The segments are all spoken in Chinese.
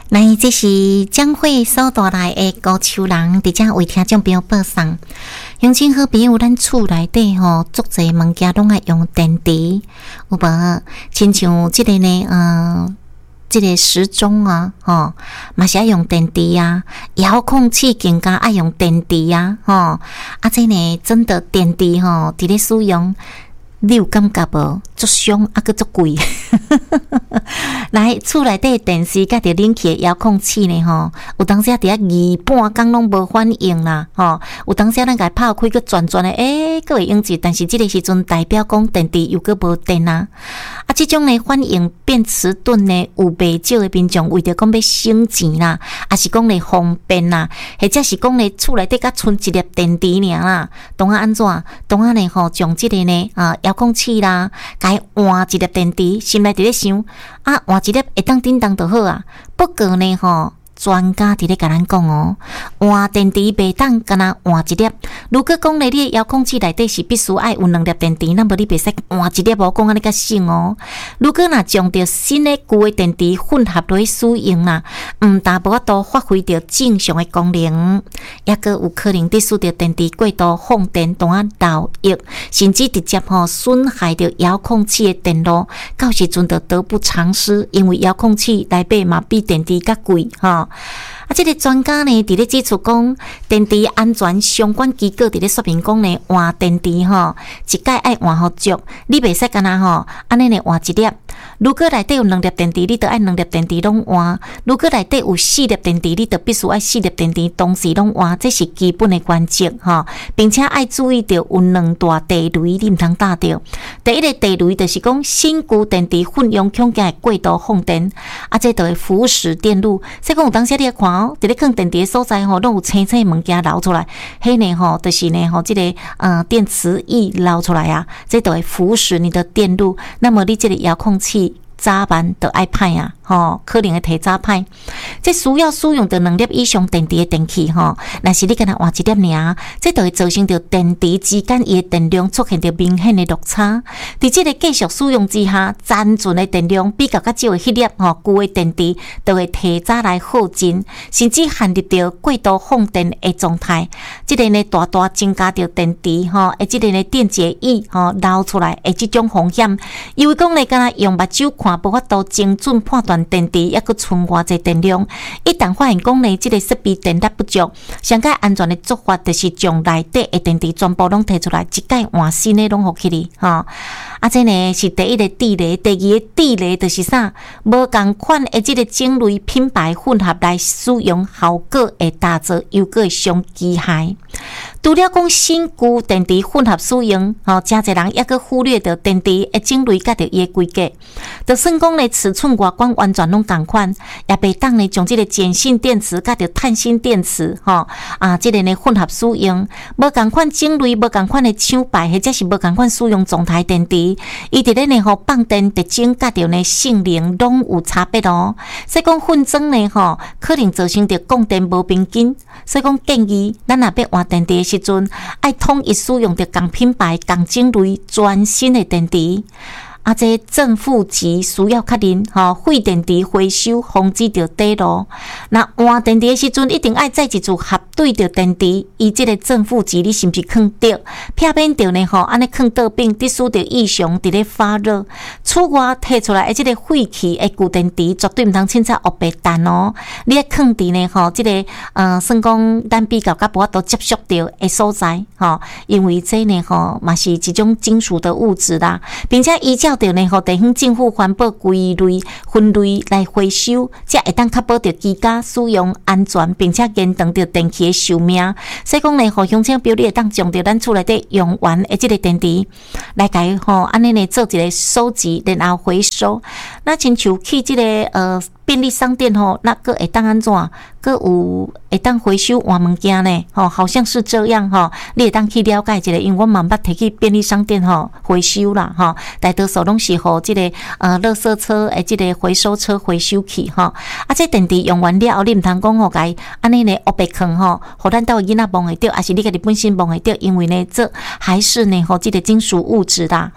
来，这是将会所带来的高手人，伫遮为听众朋友报送。乡亲好朋友，咱厝内底吼，足侪物件拢爱用电池，有无？亲像即个呢，即个时钟啊，吼，嘛是爱用电池啊，遥控器更加爱用电池啊，吼，啊，这呢，真的电池吼，伫咧使用。你有感觉无？足伤啊，佮足贵。来，厝内底电视甲着冷气遥控器呢吼，有当时伫遐2半工拢无反应啦，吼。有当时咱甲拍开佮转转的，佮会用一，但是即个时阵代表讲电池又佮无电啊。啊，即种呢反应变迟钝呢，有袂少的民众为着讲要省钱啦，啊是讲呢方便啦，或者是讲呢厝内底甲剩一粒电池尔啦，当啊安怎？当啊呢吼，将即个呢遥控器啦，该换一粒电池，心内伫咧想啊，换一粒会当叮当就好啊。不过呢吼。专家伫咧甲咱讲哦，换电池袂当干那换一粒。如果讲咧，你的遥控器内底是必须爱有2粒电池，那么你袂使换一粒哦，讲安尼较省哦。如果若将着新的旧的电池混合落去使用啦，但无法度发挥着正常的功能，也个有可能伫使着电池过度放电，当啊漏液，甚至直接损害着遥控器的电路，到时阵就得不偿失，因为遥控器内底嘛比电池较贵吼。啊，这个专家呢，伫咧指出讲，电池安全相关机构伫咧说明讲呢，换电池吼，一概爱换好足，你袂使干那吼，安尼呢换一粒。如果内底有2粒电池，你得爱2粒电池拢换；如果内底有4粒电池，你得必须爱4粒电池同时拢换，这是基本的原则吼，并且爱注意到有2大地雷，你毋通打着。第一个地雷就是讲，新旧电池混用恐惊会过度放电，啊，这就会腐蚀电路。所以讲有当时你看哦，伫咧放电池的所在吼，拢有青青物件流出来，迄呢吼，就是呢吼，这个电磁液流出来啊，这就会腐蚀你的电路。那么你这个遥控器早晚就爱歹啊，吼，可能会提早歹。这需要使用到2粒以上电池的电器吼，若是你敢若换一粒尔，这就会造成着电池之间伊的电量出现着明显的落差。伫这个继续使用之下，残存的电量比较少的迄粒旧的电池，就会提早来耗尽，甚至陷入着过度放电的状态。这个呢，大大增加着电池这个呢电解液流出来的这种风险。因为讲呢，敢若用目睭看无法度精准判断电池抑佫存偌济电量，一旦发现讲呢，这个设备电力不足，上界安全的做法就是将内底的电池全部拢摕出来，一概换新的拢互起哩啊，这呢是第一个地雷，第二个地雷就是啥？无共款的这个种类品牌混合来使用，效果会打折，又个会伤机械。除了讲新旧电池混合使用，真侪人抑佫忽略着电池的种类甲着伊的规格。就算讲呢尺寸外观完全拢共款，也袂当呢将这个碱性电池甲着碳性电池这个呢混合使用，无共款种类，无共款的厂牌，或者是无共款使用状态电池，伊伫咧呢放电特征甲着呢性能拢有差别哦。所以讲混装呢可能造成着供电无平均，所以讲建议咱若要换电池的时阵，爱统一使用着同品牌、同种类全新的电池。啊，这正负极需要确认废电池回收，防止着底路。那换电池的时阵，一定爱再一组核对着电池，伊这个正负极你是不是放对？避免着呢安尼放倒柄，得使着异常伫咧发热。此外摕出来的这个废弃的旧电池，绝对毋通凊彩黑白弹哦。你爱放伫呢这个算讲咱比较无法度接触到的所在因为这呢嘛是一种金属的物质啦，并且依照着呢，地方政府环保归类分类来回收，才会当确保着机架使用安全，并且延长着电器的寿命。所以讲呢，乡亲朋友，你会当将着咱厝内底用完的这个电池来甲伊安尼呢做一个收集，然后回收。那亲像去这个便利商店那个会当安怎？个有会当回收换物件呢？好像是这样你会当去了解一下，因为我嘛捌摕去便利商店回收啦大多数拢是互这个垃圾车的这个回收车回收去这电池用完了后，你毋通讲甲伊安尼呢黑白放互咱兜囡仔摸会着，还是你家己本身摸会着？因为呢这还是呢这个金属物质啦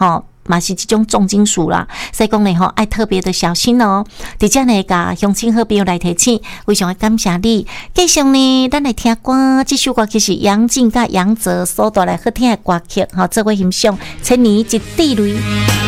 嘛是这种重金属啦，所以讲呢爱特别的小心哦。伫遮呢，甲乡亲好朋友来提醒，非常的感谢你。继续呢，咱来听歌，这首歌曲是杨静甲杨泽所带来好听的歌曲，作为欣赏《千年一滴泪》。